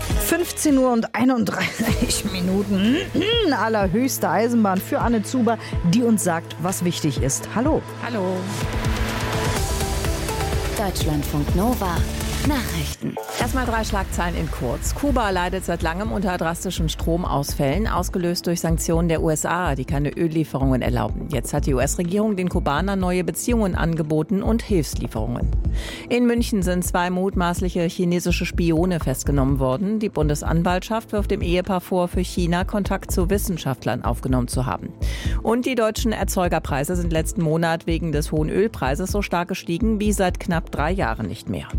15 Uhr und 31 Minuten. Allerhöchste Eisenbahn für Anne Zuber, die uns sagt, was wichtig ist. Hallo. Hallo. Deutschlandfunk Nova. Nachrichten. Erstmal 3 Schlagzeilen in kurz. Kuba leidet seit langem unter drastischen Stromausfällen, ausgelöst durch Sanktionen der USA, die keine Öllieferungen erlauben. Jetzt hat die US-Regierung den Kubanern neue Beziehungen angeboten und Hilfslieferungen. In München sind 2 mutmaßliche chinesische Spione festgenommen worden. Die Bundesanwaltschaft wirft dem Ehepaar vor, für China Kontakt zu Wissenschaftlern aufgenommen zu haben. Und die deutschen Erzeugerpreise sind letzten Monat wegen des hohen Ölpreises so stark gestiegen wie seit knapp 3 Jahren nicht mehr.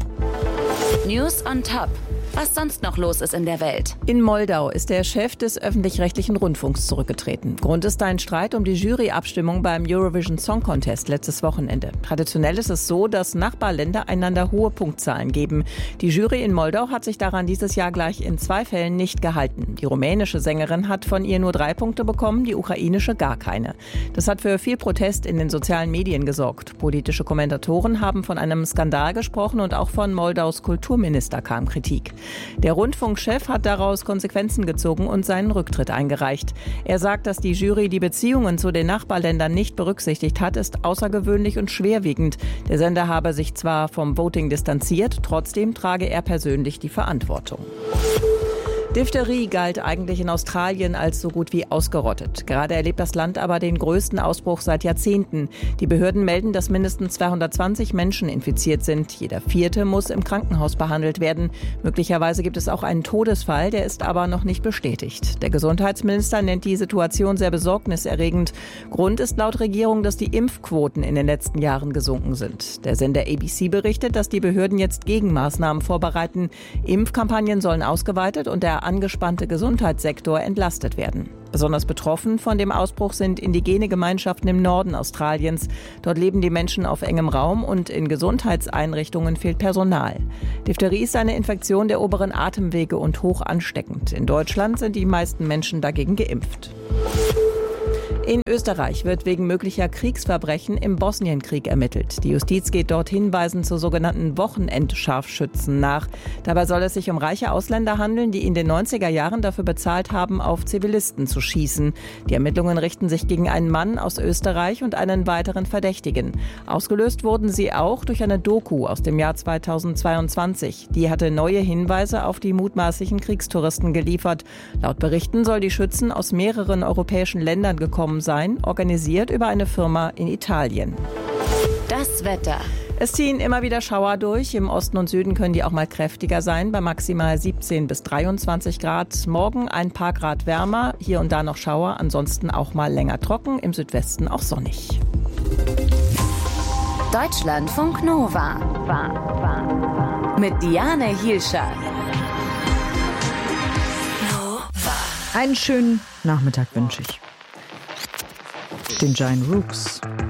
News on Top. Was sonst noch los ist in der Welt. In Moldau ist der Chef des öffentlich-rechtlichen Rundfunks zurückgetreten. Grund ist ein Streit um die Juryabstimmung beim Eurovision Song Contest letztes Wochenende. Traditionell ist es so, dass Nachbarländer einander hohe Punktzahlen geben. Die Jury in Moldau hat sich daran dieses Jahr gleich in 2 Fällen nicht gehalten. Die rumänische Sängerin hat von ihr nur 3 Punkte bekommen, die ukrainische gar keine. Das hat für viel Protest in den sozialen Medien gesorgt. Politische Kommentatoren haben von einem Skandal gesprochen und auch von Moldaus Kulturminister kam Kritik. Der Rundfunkchef hat daraus Konsequenzen gezogen und seinen Rücktritt eingereicht. Er sagt, dass die Jury die Beziehungen zu den Nachbarländern nicht berücksichtigt hat, ist außergewöhnlich und schwerwiegend. Der Sender habe sich zwar vom Voting distanziert, trotzdem trage er persönlich die Verantwortung. Diphtherie galt eigentlich in Australien als so gut wie ausgerottet. Gerade erlebt das Land aber den größten Ausbruch seit Jahrzehnten. Die Behörden melden, dass mindestens 220 Menschen infiziert sind. Jeder 4. muss im Krankenhaus behandelt werden. Möglicherweise gibt es auch einen Todesfall, der ist aber noch nicht bestätigt. Der Gesundheitsminister nennt die Situation sehr besorgniserregend. Grund ist laut Regierung, dass die Impfquoten in den letzten Jahren gesunken sind. Der Sender ABC berichtet, dass die Behörden jetzt Gegenmaßnahmen vorbereiten. Impfkampagnen sollen ausgeweitet und der angespannte Gesundheitssektor entlastet werden. Besonders betroffen von dem Ausbruch sind indigene Gemeinschaften im Norden Australiens. Dort leben die Menschen auf engem Raum und in Gesundheitseinrichtungen fehlt Personal. Diphtherie ist eine Infektion der oberen Atemwege und hoch ansteckend. In Deutschland sind die meisten Menschen dagegen geimpft. In Österreich wird wegen möglicher Kriegsverbrechen im Bosnienkrieg ermittelt. Die Justiz geht dort hinweisend zu sogenannten Wochenendscharfschützen nach. Dabei soll es sich um reiche Ausländer handeln, die in den 90er Jahren dafür bezahlt haben, auf Zivilisten zu schießen. Die Ermittlungen richten sich gegen einen Mann aus Österreich und einen weiteren Verdächtigen. Ausgelöst wurden sie auch durch eine Doku aus dem Jahr 2022. Die hatte neue Hinweise auf die mutmaßlichen Kriegstouristen geliefert. Laut Berichten soll die Schützen aus mehreren europäischen Ländern gekommen sein, organisiert über eine Firma in Italien. Das Wetter. Es ziehen immer wieder Schauer durch. Im Osten und Süden können die auch mal kräftiger sein, bei maximal 17 bis 23 Grad. Morgen ein paar Grad wärmer, hier und da noch Schauer, ansonsten auch mal länger trocken, im Südwesten auch sonnig. Deutschlandfunk Nova. Mit Diane Hielscher. Einen schönen Nachmittag wünsche ich. Den Giant Rooks.